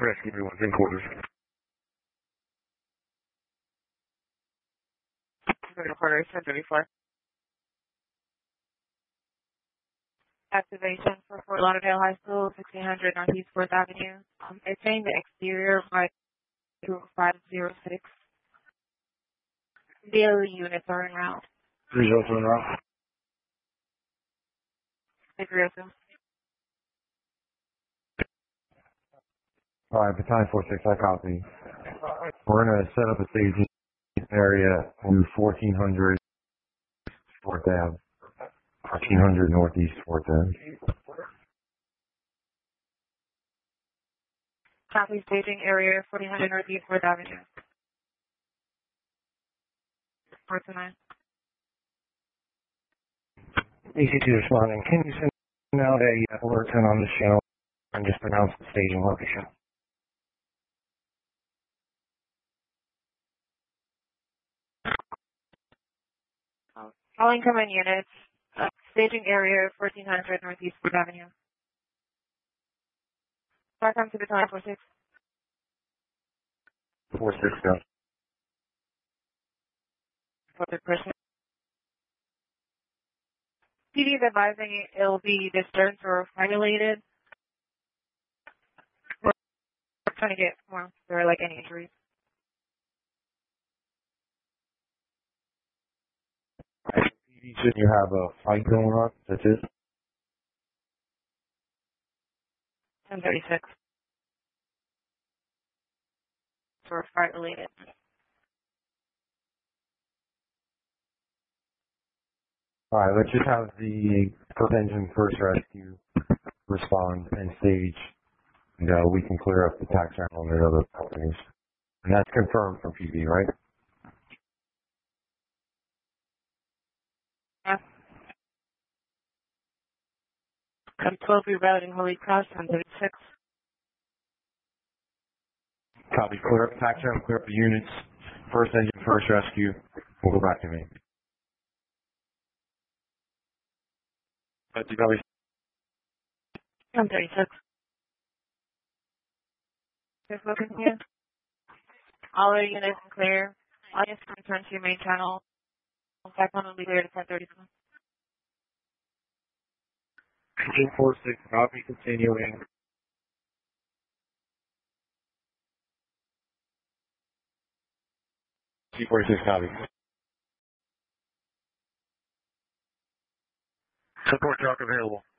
Rescue everyone's in quarters. Quarters, 1034. Activation for Fort Lauderdale High School, 1600 Northeast 4th Avenue. It's saying the exterior by 506. Daily units are en route. 302 en route. 302. All right, Battalion 46, I copy. We're going to set up a staging area in 1400 4th Ave. 1400 Northeast 4th Ave. Copy staging area, 1400 Northeast 4th Avenue. 429. EC2 responding. Can you send out a alert turn on this channel and just pronounce the staging location? All incoming units, staging area, 1400 Northeast 4th Avenue. Welcome to Battalion 46. 46, go. For the person. PD is advising it'll be disturbed or formulated. We're trying to get more if there are like any injuries. Should you have a fight going on? That's it? 1036. Or fight related. All right, let's just have the first engine first rescue respond and stage, and we can clear up the tax channel and the other companies. And that's confirmed from PD, right? Yeah. Come 12 rerouting Holy Cross, 1036. Copy. Clear up the tax channel, clear up the units. First engine first rescue. We'll go back to me. Copy. 1036. Just looking here. All our units are clear. All units return to your main channel. Back on will be clear to 1037. 1846, copy, continuing. T46 copy. Support truck available.